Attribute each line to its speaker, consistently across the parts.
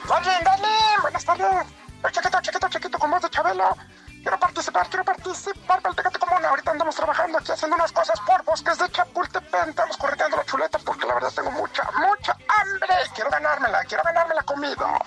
Speaker 1: Darling, buenas tardes. Chiquito, con voz de Chabelo. Quiero participar, para el Tecate Común. Ahorita andamos trabajando aquí haciendo unas cosas por bosques de Chapultepec. Estamos correteando la chuleta porque la verdad tengo mucha hambre. Quiero ganármela comida.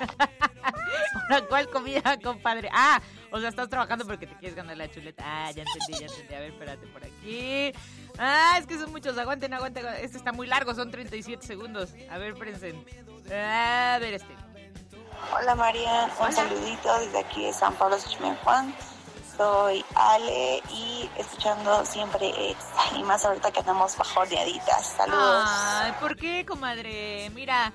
Speaker 2: ¿Ahora cuál comida, compadre? O sea, estás trabajando porque te quieres ganar la chuleta. Ya entendí. A ver, espérate por aquí. Es que son muchos. Aguanten. Este está muy largo, son 37 segundos. A ver, espérense. A ver
Speaker 3: Hola Marian, un saludito desde aquí de San Pablo Xochimehuacán. Soy Ale y escuchando siempre Exa, y más ahorita que andamos bajoneaditas. Saludos.
Speaker 2: Ay, ¿por qué, comadre? Mira,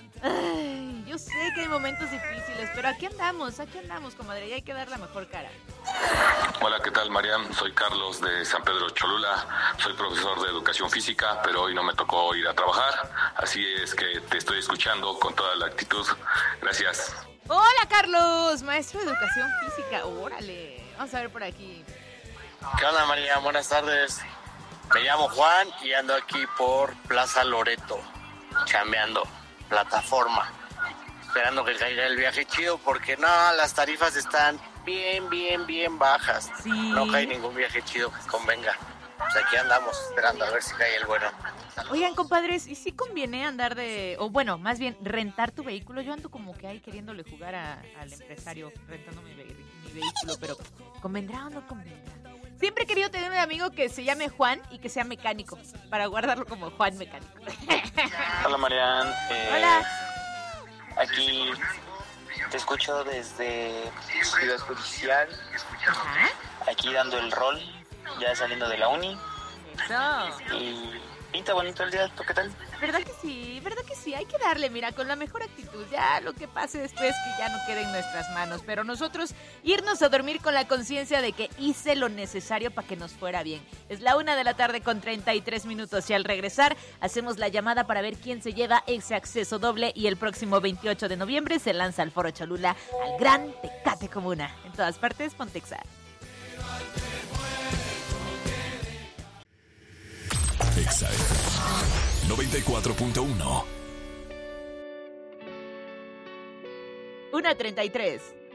Speaker 2: yo sé que hay momentos difíciles, pero aquí andamos, comadre, y hay que dar la mejor cara.
Speaker 4: Hola, ¿qué tal, Mariam? Soy Carlos de San Pedro Cholula. Soy profesor de educación física, pero hoy no me tocó ir a trabajar. Así es que te estoy escuchando con toda la actitud. Gracias.
Speaker 2: Hola, Carlos, maestro de educación física. Órale, vamos a ver por aquí.
Speaker 5: ¿Qué onda, Mariam? Buenas tardes. Me llamo Juan y ando aquí por Plaza Loreto, chambeando, plataforma, esperando que caiga el viaje chido, porque no, las tarifas están bien bajas.
Speaker 2: Sí.
Speaker 5: No cae ningún viaje chido que convenga. Pues aquí andamos esperando a ver si cae el bueno.
Speaker 2: Oigan, compadres, ¿y si conviene andar más bien rentar tu vehículo? Yo ando como que ahí queriéndole jugar al empresario rentando mi vehículo, pero ¿convendrá o no convendrá? Siempre he querido tener un amigo que se llame Juan y que sea mecánico, para guardarlo como Juan Mecánico.
Speaker 6: Hola, Marian.
Speaker 2: Hola.
Speaker 6: Aquí te escucho desde Ciudad Judicial.
Speaker 2: Ajá.
Speaker 6: Aquí dando el rol, ya saliendo de la uni.
Speaker 2: Eso.
Speaker 6: Y pinta bonito el día, ¿tú qué tal?
Speaker 2: ¿Verdad que sí? Hay que darle, mira, con la mejor actitud. Ya lo que pase después que ya no quede en nuestras manos. Pero nosotros irnos a dormir con la conciencia de que hice lo necesario para que nos fuera bien. Es la 1:00 con 33 minutos y al regresar hacemos la llamada para ver quién se lleva ese acceso doble y el próximo 28 de noviembre se lanza al Foro Cholula al Gran Tecate Comuna. En todas partes, Pontexa.
Speaker 7: Exa 94.1.
Speaker 2: 1:33.